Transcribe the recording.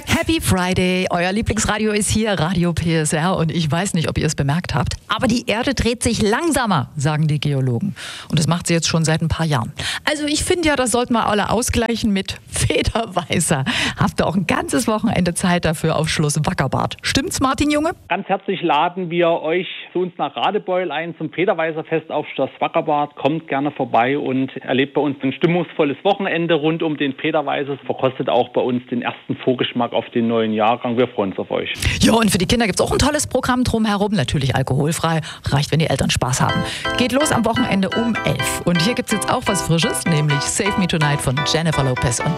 Happy Friday, euer Lieblingsradio ist hier, Radio PSR, und ich weiß nicht, ob ihr es bemerkt habt, aber die Erde dreht sich langsamer, sagen die Geologen. Und das macht sie jetzt schon seit ein paar Jahren. Also ich finde ja, das sollten wir alle ausgleichen mit Federweißer. Habt ihr auch ein ganzes Wochenende Zeit dafür auf Schloss Wackerbad. Stimmt's, Martin Junge? Ganz herzlich laden wir euch zu uns nach Radebeul ein zum Federweißerfest auf Schloss Wackerbad. Kommt gerne vorbei und erlebt bei uns ein stimmungsvolles Wochenende rund um den Federweißer. Verkostet auch bei uns den ersten Vorgeschmack auf den neuen Jahrgang. Wir freuen uns auf euch. Ja, und für die Kinder gibt's auch ein tolles Programm drumherum. Natürlich alkoholfrei. Reicht, wenn die Eltern Spaß haben. Geht los am Wochenende um 11. Und hier gibt's jetzt auch was Frisches, nämlich Save Me Tonight von Jennifer Lopez und